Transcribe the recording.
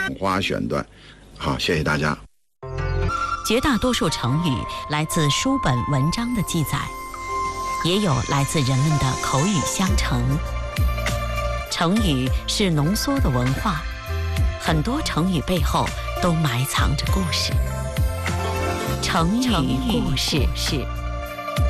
花选段。好，谢谢大家。 绝大多数成语来自书本文章的记载，也有来自人们的口语相承。成语是浓缩的文化，很多成语背后都埋藏着故事。成语故事。